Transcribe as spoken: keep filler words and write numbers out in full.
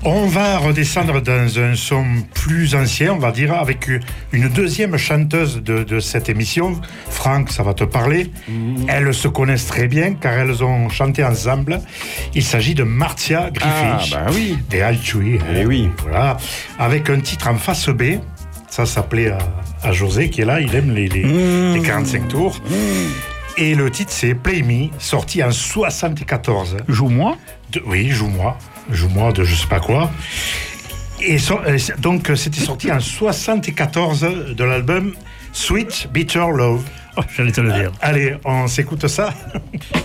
On va redescendre dans un son plus ancien, on va dire, avec une deuxième chanteuse de, de cette émission. Franck, ça va te parler. Mmh. Elles se connaissent très bien car elles ont chanté ensemble. Il s'agit de Marcia Griffiths, ah, bah oui. des Altui. Eh oui. Voilà, avec un titre en face B. Ça s'appelait à, à José qui est là, il aime les, les, mmh. les quarante-cinq tours. Mmh. Et le titre c'est Play Me, sorti en soixante-quatorze. Joue-moi. De, oui, joue-moi. Joue-moi de je sais pas quoi. Et so, donc c'était sorti en soixante-quatorze de l'album Sweet Bitter Love. Oh, j'allais te le dire. Allez, on s'écoute ça.